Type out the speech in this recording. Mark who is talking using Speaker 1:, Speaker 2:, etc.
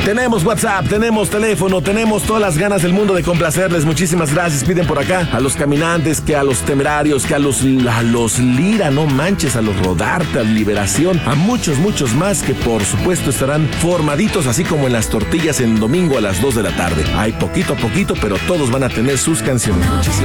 Speaker 1: Tenemos WhatsApp, tenemos teléfono, tenemos todas las ganas del mundo de complacerles. Muchísimas gracias. Piden por acá a los Caminantes, que a los Temerarios, que a los Lira, no manches, a los Rodarte, a Liberación, a muchos más que por supuesto estarán formaditos así como en las tortillas en domingo a las 2 de la tarde. Hay poquito a poquito, pero todos van a tener sus canciones. Muchísimas